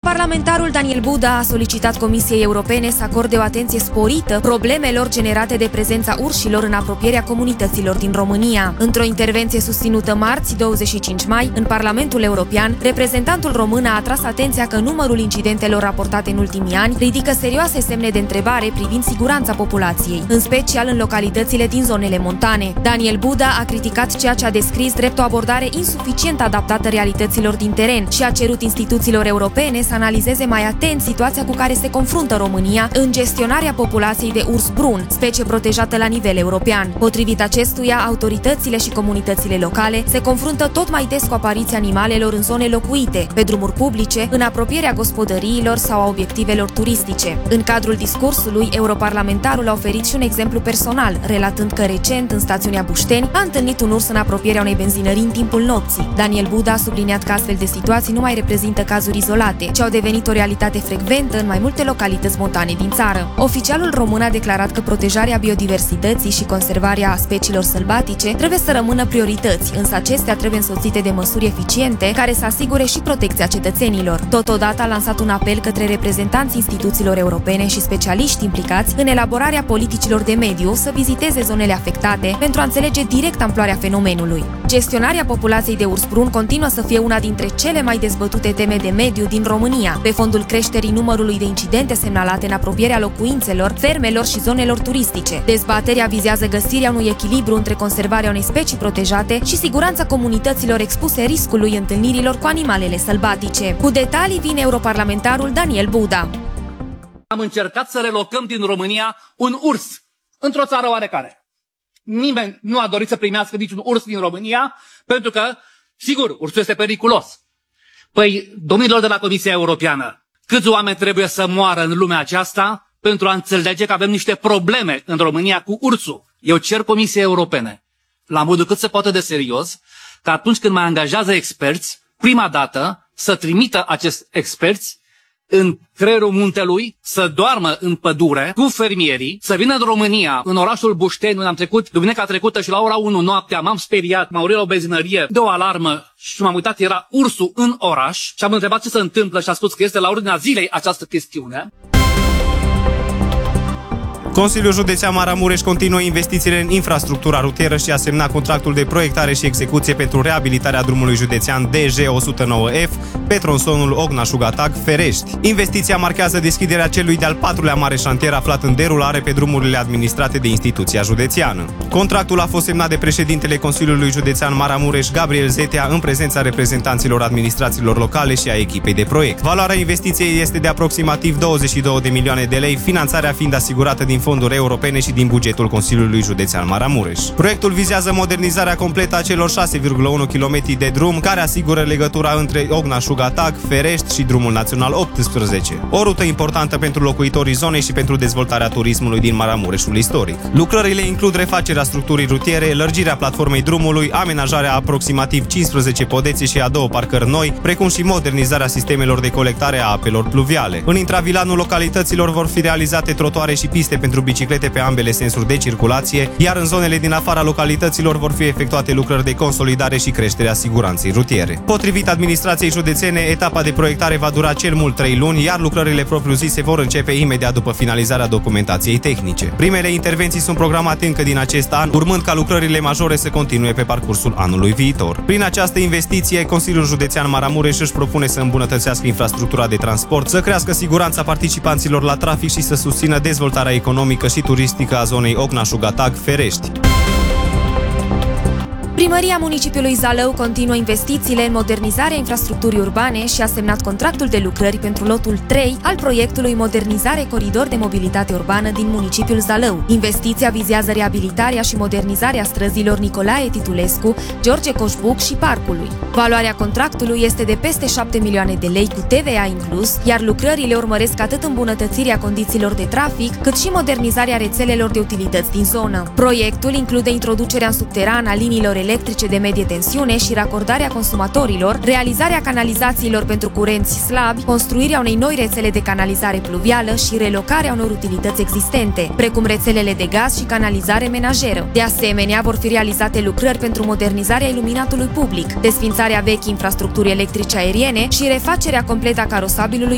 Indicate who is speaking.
Speaker 1: Europarlamentarul Daniel Buda a solicitat Comisiei Europene să acorde o atenție sporită problemelor generate de prezența urșilor în apropierea comunităților din România. Într-o intervenție susținută marți, 25 mai, în Parlamentul European, reprezentantul român a atras atenția că numărul incidentelor raportate în ultimii ani ridică serioase semne de întrebare privind siguranța populației, în special în localitățile din zonele montane. Daniel Buda a criticat ceea ce a descris drept o abordare insuficient adaptată realităților din teren și a cerut instituțiilor europene să analizeze mai atent situația cu care se confruntă România în gestionarea populației de urs brun, specie protejată la nivel european. Potrivit acestuia, autoritățile și comunitățile locale se confruntă tot mai des cu apariția animalelor în zone locuite, pe drumuri publice, în apropierea gospodăriilor sau a obiectivelor turistice. În cadrul discursului, europarlamentarul a oferit și un exemplu personal, relatând că recent, în stațiunea Bușteni, a întâlnit un urs în apropierea unei benzinării în timpul nopții. Daniel Buda a subliniat că astfel de situații nu mai reprezintă cazuri izolate, ci au devenit o realitate frecventă în mai multe localități montane din țară. Oficialul român a declarat că protejarea biodiversității și conservarea speciilor sălbatice trebuie să rămână priorități, însă acestea trebuie însoțite de măsuri eficiente care să asigure și protecția cetățenilor. Totodată a lansat un apel către reprezentanții instituțiilor europene și specialiști implicați în elaborarea politicilor de mediu să viziteze zonele afectate pentru a înțelege direct amploarea fenomenului. Gestionarea populației de urs brun continuă să fie una dintre cele mai dezbătute teme de mediu din România, pe fondul creșterii numărului de incidente semnalate în apropierea locuințelor, fermelor și zonelor turistice. Dezbaterea vizează găsirea unui echilibru între conservarea unei specii protejate și siguranța comunităților expuse riscului întâlnirilor cu animalele sălbatice. Cu detalii vine europarlamentarul Daniel Buda.
Speaker 2: Am încercat să relocăm din România un urs într-o țară oarecare. Nimeni nu a dorit să primească niciun urs din România, pentru că, sigur, ursul este periculos. Păi, domnilor de la Comisia Europeană, câți oameni trebuie să moară în lumea aceasta pentru a înțelege că avem niște probleme în România cu ursul? Eu cer Comisiei Europene, la modul cât se poate de serios, că atunci când mai angajează experți, prima dată să trimită acești experți în creierul muntelui, să doarmă în pădure cu fermierii, să vină în România, în orașul Bușteni, unde am trecut duminica trecută și la ora 1 noaptea m-am speriat, m-au luat la o benzinărie de o alarmă și m-am uitat, era ursul în oraș și am întrebat ce se întâmplă și a spus că este la ordinea zilei această chestiune.
Speaker 3: Consiliul Județean Maramureș continuă investițiile în infrastructura rutieră și a semnat contractul de proiectare și execuție pentru reabilitarea drumului județean DG109F pe tronsonul Ogna-Șugatag-Ferești. Investiția marchează deschiderea celui de-al patrulea mare șantier aflat în derulare pe drumurile administrate de instituția județeană. Contractul a fost semnat de președintele Consiliului Județean Maramureș, Gabriel Zetea, în prezența reprezentanților administrațiilor locale și a echipei de proiect. Valoarea investiției este de aproximativ 22 de milioane de lei, finanțarea fiind asigurată din fonduri europene și din bugetul Consiliului Județean Maramureș. Proiectul vizează modernizarea completă a celor 6,1 km de drum care asigură legătura între Ogna-Șugatag, Ferești și drumul național 18. O rută importantă pentru locuitorii zonei și pentru dezvoltarea turismului din Maramureșul istoric. Lucrările includ refacerea structurii rutiere, lărgirea platformei drumului, amenajarea aproximativ 15 podețe și a 2 parcări noi, precum și modernizarea sistemelor de colectare a apelor pluviale. În intravilanul localităților vor fi realizate trotuare și piste pentru biciclete pe ambele sensuri de circulație, iar în zonele din afara localităților vor fi efectuate lucrări de consolidare și creșterea siguranței rutiere. Potrivit administrației județene, etapa de proiectare va dura cel mult 3 luni, iar lucrările propriu-zise vor începe imediat după finalizarea documentației tehnice. Primele intervenții sunt programate încă din acest an, urmând ca lucrările majore să continue pe parcursul anului viitor. Prin această investiție, Consiliul Județean Maramureș își propune să îmbunătățească infrastructura de transport, să crească siguranța participanților la trafic și să susțină dezvoltarea economică și turistică a zonei Ogna-Șugatag-Ferești.
Speaker 1: Primăria municipiului Zalău continuă investițiile în modernizarea infrastructurii urbane și a semnat contractul de lucrări pentru lotul 3 al proiectului Modernizare Coridor de Mobilitate Urbană din municipiul Zalău. Investiția vizează reabilitarea și modernizarea străzilor Nicolae Titulescu, George Coșbuc și Parcului. Valoarea contractului este de peste 7 milioane de lei cu TVA inclus, iar lucrările urmăresc atât îmbunătățirea condițiilor de trafic, cât și modernizarea rețelelor de utilități din zonă. Proiectul include introducerea în subteran a liniilor electrice de medie tensiune și racordarea consumatorilor, realizarea canalizațiilor pentru curenți slabi, construirea unei noi rețele de canalizare pluvială și relocarea unor utilități existente, precum rețelele de gaz și canalizare menajeră. De asemenea, vor fi realizate lucrări pentru modernizarea iluminatului public, desfințarea vechii infrastructuri electrice aeriene și refacerea completă a carosabilului